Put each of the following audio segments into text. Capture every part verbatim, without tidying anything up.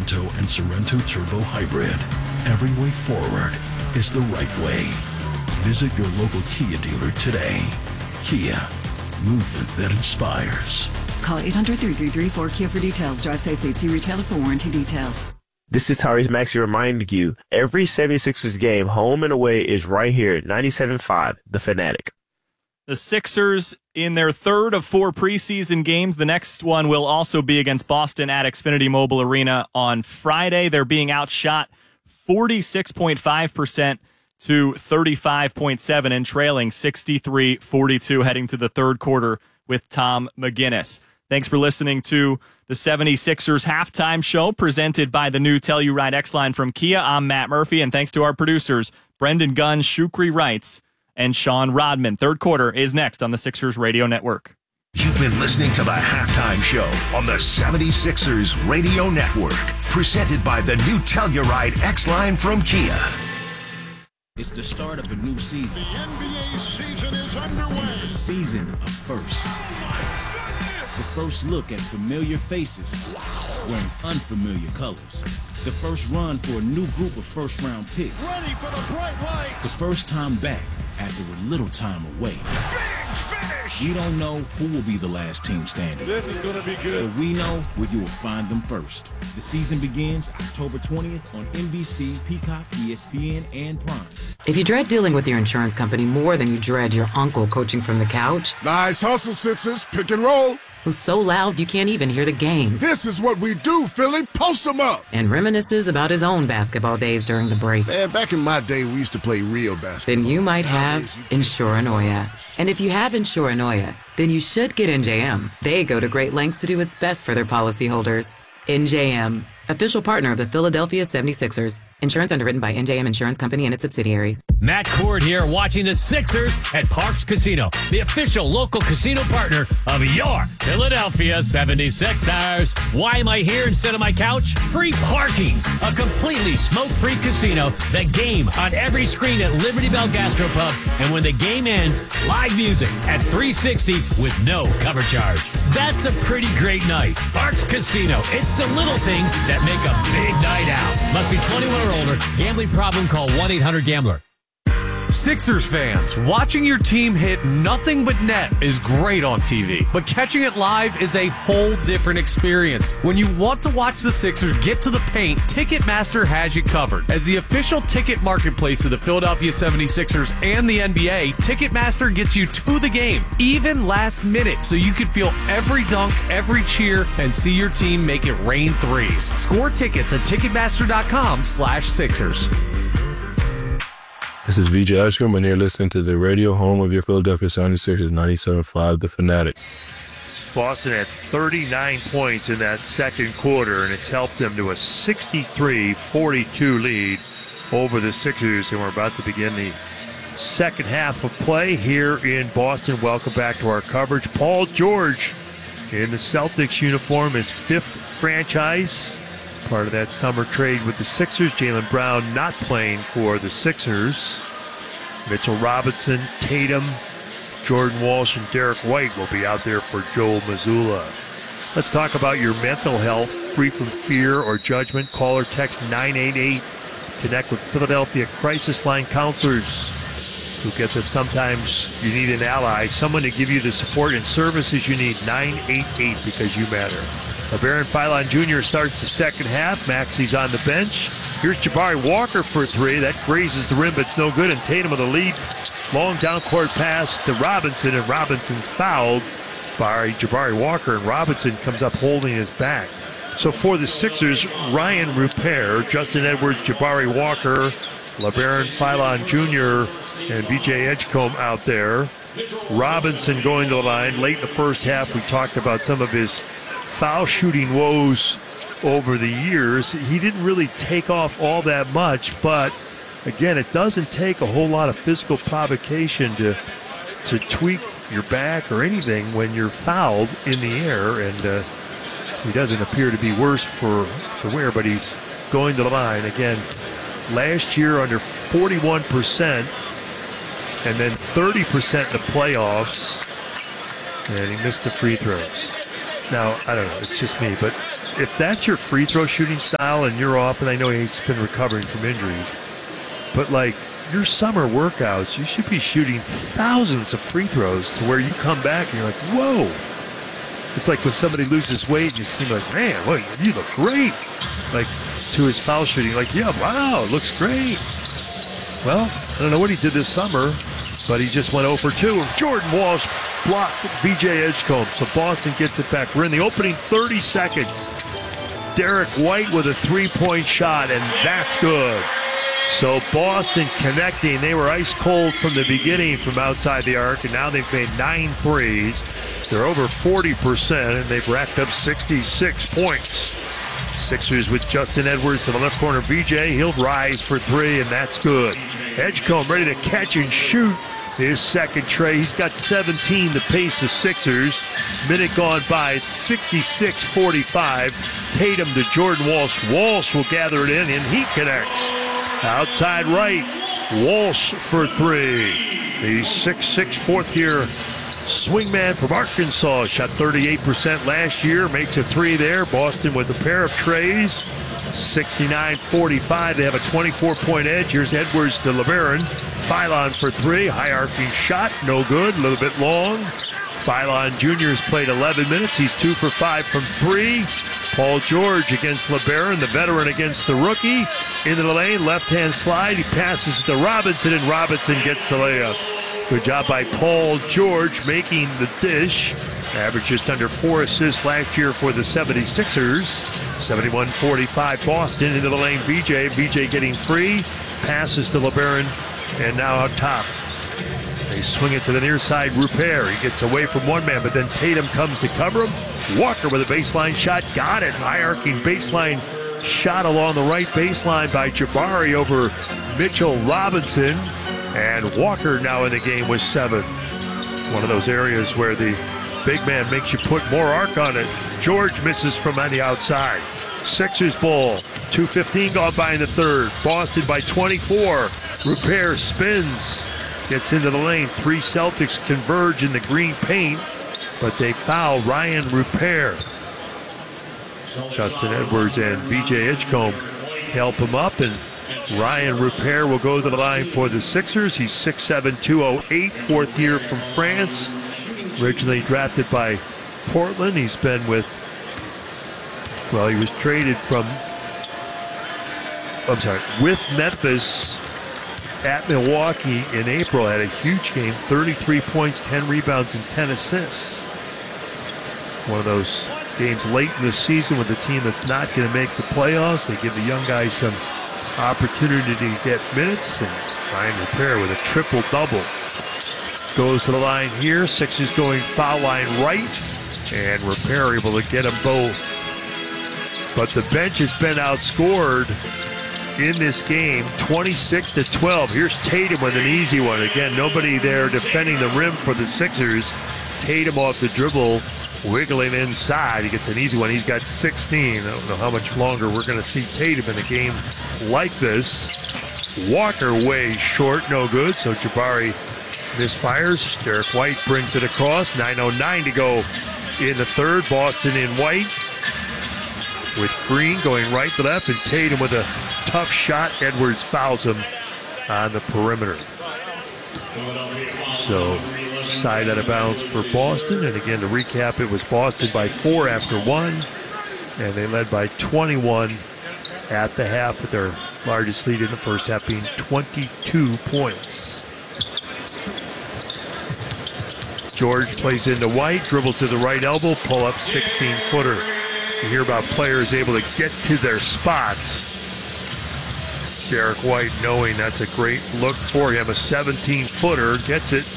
Sorento and Sorento Turbo Hybrid. Every way forward is the right way. Visit your local Kia dealer today. Kia, movement that inspires. Call eight hundred, three three three, four K I A for details. Drive safely. See retailer for warranty details. This is Tyrese Maxey reminding you, every seventy-sixers game, home and away, is right here at ninety-seven point five, The Fanatic. The Sixers in their third of four preseason games. The next one will also be against Boston at Xfinity Mobile Arena on Friday. They're being outshot forty-six point five percent to thirty-five point seven and trailing sixty-three forty-two heading to the third quarter with Tom McGinnis. Thanks for listening to the seventy-sixers halftime show presented by the new Telluride X-Line from Kia. I'm Matt Murphy, and thanks to our producers, Brendan Gunn, Shukri Wrights, and Sean Rodman. Third quarter is next on the Sixers Radio Network. You've been listening to the halftime show on the seventy-sixers Radio Network, presented by the new Telluride X-Line from Kia. It's the start of a new season. The N B A season is underway. And it's a season of firsts. The first look at familiar faces wearing unfamiliar colors. The first run for a new group of first-round picks. Ready for the bright lights. The first time back after a little time away. Big finish. We don't know who will be the last team standing. This is going to be good. But we know where you will find them first. The season begins October twentieth on N B C, Peacock, E S P N, and Prime. If you dread dealing with your insurance company more than you dread your uncle coaching from the couch. Nice hustle, Sixers. Pick and roll. Who's so loud you can't even hear the game. This is what we do, Philly. Post them up. And reminisces about his own basketball days during the breaks. Man, back in my day, we used to play real basketball. Then you might have Insuranoia. And if you have Insuranoia, then you should get N J M. They go to great lengths to do its best for their policyholders. N J M, official partner of the Philadelphia seventy-sixers. Insurance underwritten by N J M Insurance Company and its subsidiaries. Matt Cord here, watching the Sixers at Parx Casino, the official local casino partner of your Philadelphia seventy-sixers. Why am I here instead of my couch? Free parking, a completely smoke-free casino, the game on every screen at Liberty Bell Gastropub, and when the game ends, live music at three sixty with no cover charge. That's a pretty great night. Parx Casino, it's the little things that make a big night out. Must be twenty-one or older. Gambling problem, call one eight hundred gambler. Sixers fans, watching your team hit nothing but net is great on T V, but catching it live is a whole different experience. When you want to watch the Sixers get to the paint, Ticketmaster has you covered. As the official ticket marketplace of the Philadelphia seventy-sixers and the N B A, Ticketmaster gets you to the game, even last minute, so you can feel every dunk, every cheer, and see your team make it rain threes. Score tickets at Ticketmaster.com slash Sixers. This is V J Ashcombe, and you're listening to the radio home of your Philadelphia seventy-sixers, ninety-seven point five, The Fanatic. Boston had thirty-nine points in that second quarter, and it's helped them to a sixty-three forty-two lead over the Sixers, and we're about to begin the second half of play here in Boston. Welcome back to our coverage. Paul George in the Celtics uniform, his fifth franchise. Part of that summer trade with the Sixers. Jaylen Brown not playing for the Sixers. Mitchell Robinson, Tatum, Jordan Walsh, and Derek White will be out there for Joe Mazzulla. Let's talk about your mental health. Free from fear or judgment. Call or text nine eight eight. Connect with Philadelphia Crisis Line counselors who get that sometimes you need an ally, someone to give you the support and services you need. nine eight eight because you matter. LeBaron Philon Junior starts the second half. Maxey's on the bench. Here's Jabari Walker for three. That grazes the rim, but it's no good. And Tatum with the lead. Long down court pass to Robinson, and Robinson's fouled by Jabari Walker, and Robinson comes up holding his back. So for the Sixers, Ryan Rupert, Justin Edwards, Jabari Walker, LeBaron Philon Junior, and V J Edgecombe out there. Robinson going to the line. Late in the first half, we talked about some of his foul shooting woes over the years. He didn't really take off all that much, but again, it doesn't take a whole lot of physical provocation to to tweak your back or anything when you're fouled in the air, and uh, he doesn't appear to be worse for the wear, but he's going to the line. Again, last year under forty-one percent and then thirty percent in the playoffs, and he missed the free throws. Now, I don't know, it's just me, but if that's your free throw shooting style and you're off, and I know he's been recovering from injuries, but like your summer workouts, you should be shooting thousands of free throws to where you come back and you're like, whoa. It's like when somebody loses weight and you seem like, man, well, you look great. Like to his foul shooting, like, yeah, wow, it looks great. Well, I don't know what he did this summer, but he just went zero for two. Jordan Walsh blocked V J Edgecombe, so Boston gets it back. We're in the opening thirty seconds. Derek White with a three-point shot, and that's good. So Boston connecting. They were ice cold from the beginning from outside the arc, and now they've made nine threes. They're over forty percent, and they've racked up sixty-six points. Sixers with Justin Edwards to the left corner. V J, he'll rise for three, and that's good. Edgecombe ready to catch and shoot. His second tray. He's got seventeen to pace the Sixers. Minute gone by. It's sixty-six forty-five. Tatum to Jordan Walsh. Walsh will gather it in, and he connects. Outside right. Walsh for three. The six six fourth-year swingman from Arkansas. Shot thirty-eight percent last year. Makes a three there. Boston with a pair of trays. sixty-nine forty-five. They have a twenty-four point edge. Here's Edwards to LeBaron. Phylon for three. High arcing shot. No good. A little bit long. Phylon Junior has played eleven minutes. He's two for five from three. Paul George against LeBaron, the veteran against the rookie. Into the lane. Left-hand slide. He passes to Robinson, and Robinson gets the layup. Good job by Paul George making the dish. Averaged just under four assists last year for the seventy-sixers. seventy-one forty-five Boston into the lane. V J. V J getting free. Passes to LeBaron. And now out top. They swing it to the near side. Rupert. He gets away from one man, but then Tatum comes to cover him. Walker with a baseline shot. Got it. High arcing baseline shot along the right baseline by Jabari over Mitchell Robinson. And Walker now in the game with seven. One of those areas where the big man makes you put more arc on it. George misses from on the outside. Sixers ball. two fifteen gone by in the third. Boston by twenty-four. Rupert spins. Gets into the lane. Three Celtics converge in the green paint, but they foul Ryan Rupert. Justin Edwards and V J Edgecombe help him up, and Ryan Rupert will go to the line for the Sixers. He's six seven, two oh eight, fourth year from France. Originally drafted by Portland. He's been with, well, he was traded from, I'm sorry, with Memphis at Milwaukee in April. Had a huge game, thirty-three points, ten rebounds, and ten assists. One of those games late in the season with a team that's not going to make the playoffs. They give the young guys some opportunity to get minutes, and Ryan Rupert with a triple-double. Goes to the line here. Sixers going foul line right, and Rupert able to get them both. But the bench has been outscored in this game, twenty-six to twelve. Here's Tatum with an easy one. Again, nobody there defending the rim for the Sixers. Tatum off the dribble, wiggling inside. He gets an easy one. He's got sixteen. I don't know how much longer we're going to see Tatum in a game like this. Walker way short, no good. So Jabari misfires. Derek White brings it across. nine oh nine to go in the third. Boston in white with Green going right to left, and Tatum with a tough shot. Edwards fouls him on the perimeter. So side out of bounds for Boston. And again, to recap, it was Boston by four after one, and they led by twenty-one at the half, with their largest lead in the first half being twenty-two points. George plays into White, dribbles to the right elbow, pull up sixteen footer. You hear about players able to get to their spots. Derek White, knowing that's a great look for him, a seventeen footer, gets it.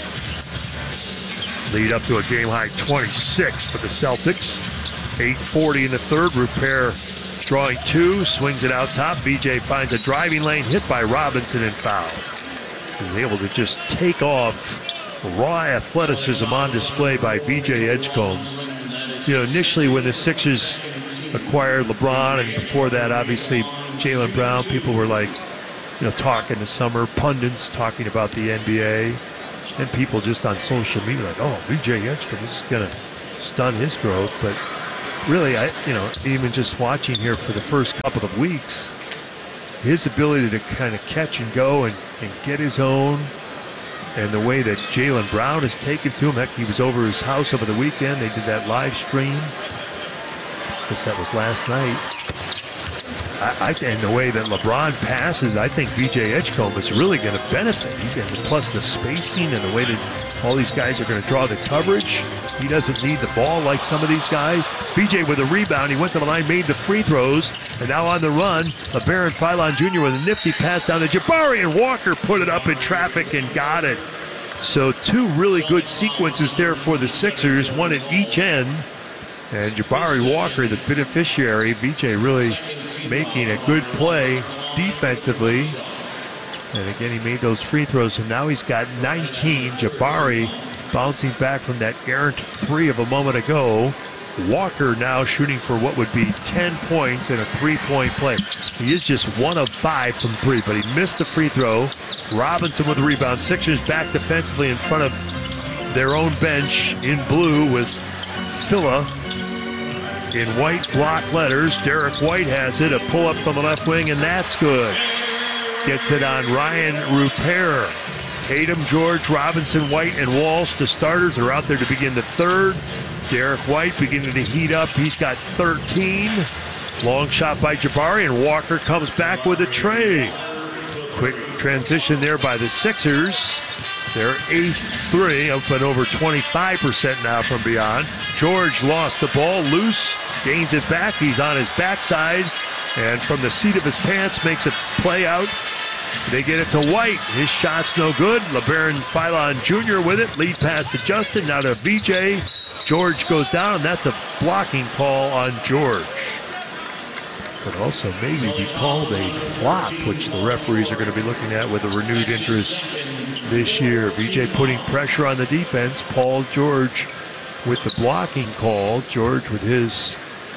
Lead up to a game-high twenty-six for the Celtics. eight forty in the third. Rupert drawing two, swings it out top. V J finds a driving lane, hit by Robinson and foul. He's able to just take off. Raw athleticism on display by V J Edgecombe. You know, initially when the Sixers acquired LeBron, and before that, obviously, Jaylen Brown, people were like, you know, talking this summer, pundits talking about the N B A, and people just on social media like, oh, V J Edgecombe, this is going to stun his growth. But really, I you know, even just watching here for the first couple of weeks, his ability to kind of catch and go and, and get his own, and the way that Jaylen Brown has taken to him. Heck, he was over his house over the weekend. They did that live stream. I guess that was last night. I, I and the way that LeBron passes, I think V J Edgecombe is really going to benefit. He's and plus the spacing and the way that all these guys are going to draw the coverage. He doesn't need the ball like some of these guys. V J with a rebound. He went to the line, made the free throws, and now on the run, LeBaron Philon Junior with a nifty pass down to Jabari, and Walker put it up in traffic and got it. So two really good sequences there for the Sixers, one at each end. And Jabari Walker, the beneficiary. V J really making a good play defensively. And again, he made those free throws, and now he's got nineteen. Jabari bouncing back from that errant three of a moment ago. Walker now shooting for what would be ten points in a three-point play. He is just one of five from three, but he missed the free throw. Robinson with the rebound. Sixers back defensively in front of their own bench in blue with Phila in white block letters. Derek White has it, a pull-up from the left wing, and that's good. Gets it on Ryan Rupert. Tatum, George, Robinson, White, and Walsh, the starters, are out there to begin the third. Derek White beginning to heat up. He's got thirteen. Long shot by Jabari, and Walker comes back with a tray. Quick transition there by the Sixers. Their eighth three, up and over twenty-five percent now from beyond. George lost the ball, loose, gains it back. He's on his backside, and from the seat of his pants makes a play out. They get it to White. His shot's no good. LeBaron Philon Junior with it. Lead pass to Justin. Now to V J. George goes down, and that's a blocking call on George. Could also maybe be called a flop, which the referees are going to be looking at with a renewed interest this year. V J putting pressure on the defense. Paul George with the blocking call. George with his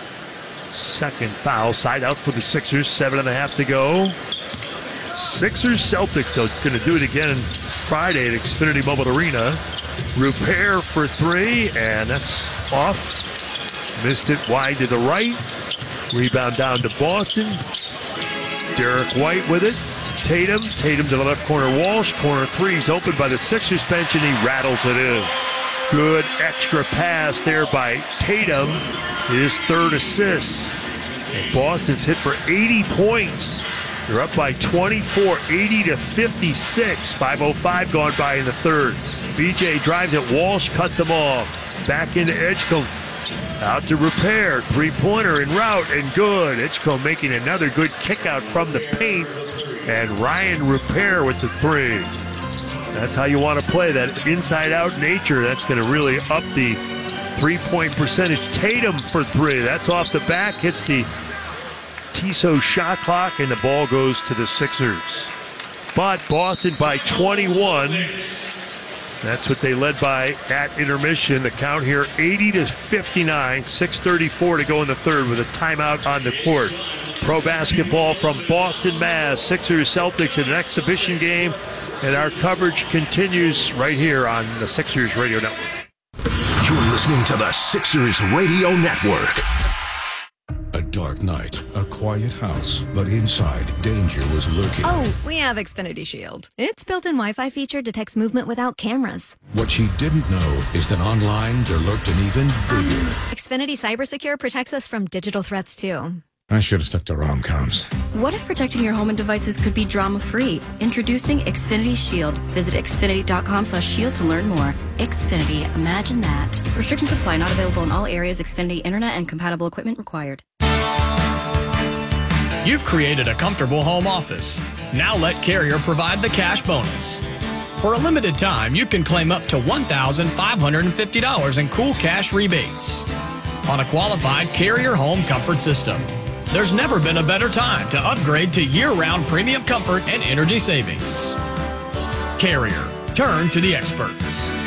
second foul. Side out for the Sixers. Seven and a half to go. Sixers Celtics, they're going to do it again Friday at Xfinity Mobile Arena. Rupert for three, and that's off. Missed it wide to the right. Rebound down to Boston. Derek White with it. Tatum. Tatum to the left corner. Walsh. Corner three's open by the Sixers bench, and he rattles it in. Good extra pass there by Tatum. His third assist. And Boston's hit for eighty points. They're up by twenty-four, eighty to fifty-six. five oh five gone by in the third. B J drives it. Walsh cuts him off. Back into Edgecombe. Out to Rupert. Three-pointer en route and good. Edgecombe making another good kick out from the paint. And Ryan Rupert with the three. That's how you want to play, that inside-out nature. That's going to really up the three-point percentage. Tatum for three. That's off the back. Hits the Tissot shot clock, and the ball goes to the Sixers. But Boston by twenty-one. That's what they led by at intermission. The count here, eighty to fifty-nine. six thirty-four to go in the third with a timeout on the court. Pro basketball from Boston, Mass. Sixers Celtics in an exhibition game. And our coverage continues right here on the Sixers Radio Network. You're listening to the Sixers Radio Network. A dark night, a quiet house, but inside, danger was lurking. Oh, we have Xfinity Shield. Its built-in Wi-Fi feature detects movement without cameras. What she didn't know is that online there lurked an even bigger. Xfinity CyberSecure protects us from digital threats, too. I should have stuck to rom-coms. What if protecting your home and devices could be drama-free? Introducing Xfinity Shield. Visit Xfinity.com slash shield to learn more. Xfinity, imagine that. Restrictions apply, not available in all areas. Xfinity Internet and compatible equipment required. You've created a comfortable home office. Now let Carrier provide the cash bonus. For a limited time, you can claim up to one thousand five hundred fifty dollars in cool cash rebates on a qualified Carrier home comfort system. There's never been a better time to upgrade to year-round premium comfort and energy savings. Carrier, turn to the experts.